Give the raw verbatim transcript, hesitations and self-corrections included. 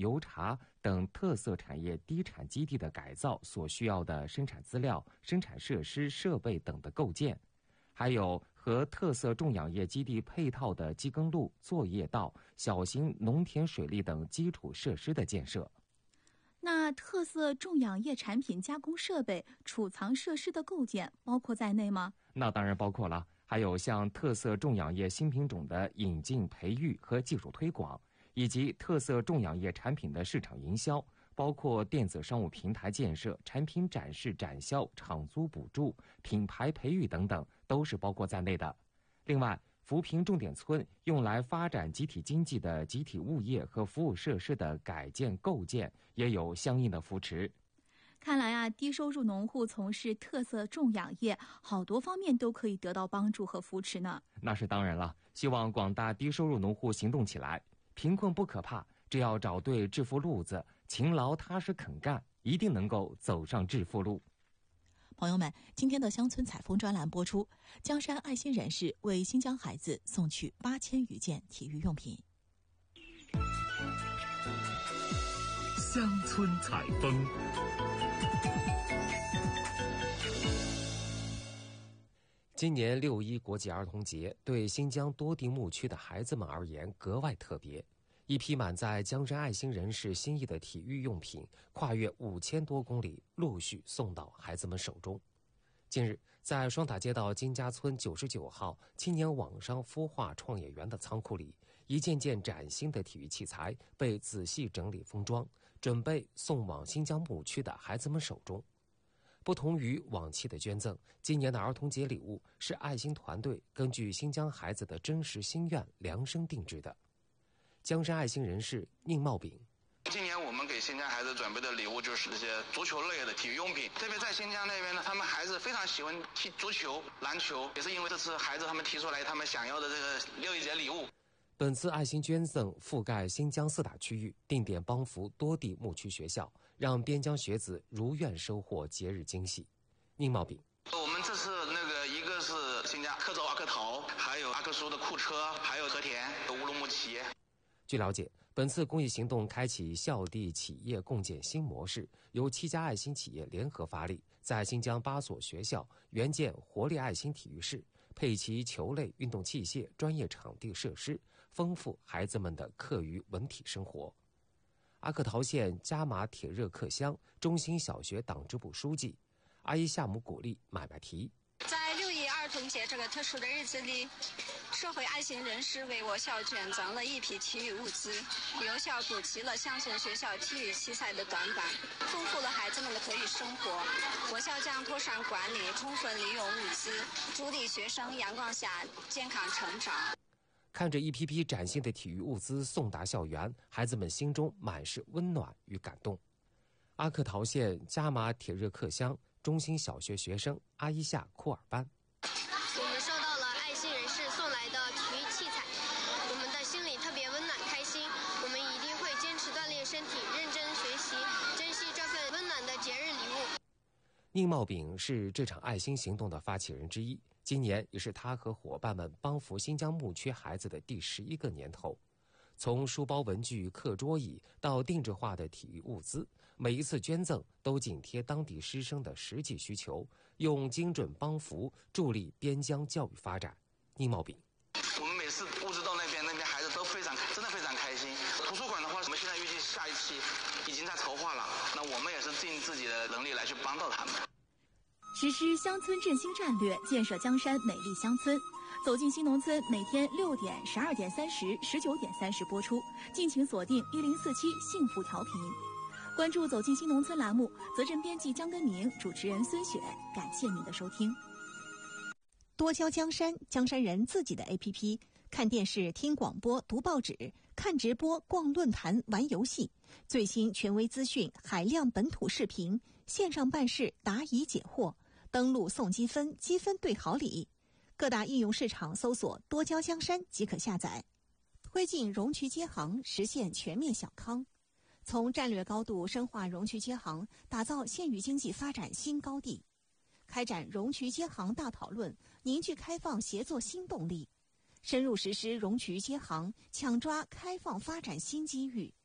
油茶等特色产业低产基地的改造所需要的生产资料、生产设施、设备等的构建，还有和特色种养业基地配套的机耕路、作业道、小型农田水利等基础设施的建设。 那特色种养业产品加工设备、储藏设施的构建包括在内吗？ 那当然包括了，还有像特色种养业新品种的引进、培育和技术推广，以及特色种养业产品的市场营销，包括电子商务平台建设、产品展示展销、场租补助、品牌培育等等，都是包括在内的。另外，扶贫重点村用来发展集体经济的集体物业和服务设施的改建构建也有相应的扶持。 看来啊，低收入农户从事特色种养业，好多方面都可以得到帮助和扶持呢。 那是当然了，希望广大低收入农户行动起来。贫困不可怕，只要找对致富路子，勤劳踏实肯干，一定能够走上致富路。 朋友们，今天的乡村采风专栏播出，江山爱心人士为新疆孩子送去八千余件体育用品。 乡村采风。 今年六一国际儿童节对新疆多地牧区的孩子们而言格外特别。一批满载江山爱心人士心意的体育用品，跨越五千多公里，陆续送到孩子们手中。近日，在双塔街道金家村九十九号青年网商孵化创业园的仓库里，一件件崭新的体育器材被仔细整理封装，准备送往新疆牧区的孩子们手中。不同于往期的捐赠，今年的儿童节礼物是爱心团队根据新疆孩子的真实心愿量身定制的。江山爱心人士宁茂炳， 今年我们给新疆孩子准备的礼物就是这些足球类的体育用品，特别在新疆那边呢，他们孩子非常喜欢踢足球、篮球，也是因为这次孩子他们提出来他们想要的这个六一节礼物。 本次爱心捐赠覆盖新疆四大区域，定点帮扶多地牧区学校，让边疆学子如愿收获节日惊喜。宁茂炳， 我们这次那个一个是新疆克州阿克陶，还有阿克苏的库车，还有和田的乌鲁木齐。 据了解，本次公益行动开启校地企业共建新模式，由七家爱心企业联合发力，在新疆八所学校援建活力爱心体育室，配齐球类运动器械、专业场地设施，丰富孩子们的课余文体生活。阿克陶县加玛铁热克乡中心小学党支部书记阿依夏姆鼓励买买提， 在六一儿童节这个特殊的日子里，社会爱心人士为我校捐赠了一批体育物资，有效补齐了乡村学校体育器材的短板，丰富了孩子们的课余生活。我校将妥善管理，充分利用物资，助力学生阳光下健康成长。 看着一批批崭新的体育物资送达校园，孩子们心中满是温暖与感动。阿克陶县加玛铁热克乡中心小学学生阿依夏库尔班， 我们收到了爱心人士送来的体育器材，我们的心里特别温暖开心，我们一定会坚持锻炼身体，认真学习，珍惜这份温暖的节日礼物。 宁茂炳是这场爱心行动的发起人之一，今年也是他和伙伴们帮扶新疆牧区孩子的第十一个年头。从书包、文具、课桌椅到定制化的体育物资，每一次捐赠都紧贴当地师生的实际需求，用精准帮扶助力边疆教育发展。宁茂炳， 我们每次物资到那边，那边孩子都非常真的非常开心。图书馆的话，我们现在预计下一期已经在筹划了，那我们也是尽自己的能力来去帮到他们。 实施乡村振兴战略，建设江山美丽乡村。走进新农村，每天六点、十二点三十、十九点三十播出，敬请锁定一零四七幸福调频。关注走进新农村栏目，责任编辑江根明，主持人孙雪，感谢您的收听。 多交江山，江山人自己的 A P P， 看电视、听广播、读报纸，看直播、逛论坛、玩游戏，最新权威资讯，海量本土视频，线上办事，答疑解惑，登录送积分，积分兑好礼。各大应用市场搜索多交江山即可下载。推进容渠接行，实现全面小康。从战略高度深化容渠接行，打造县域经济发展新高地。开展容渠接行大讨论，凝聚开放协作新动力。深入实施容渠接行，抢抓开放发展新机遇。